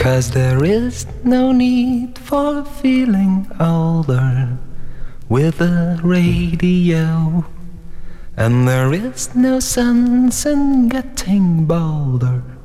'Cause there is no need for feeling older with a radio, and there is no sense in getting bolder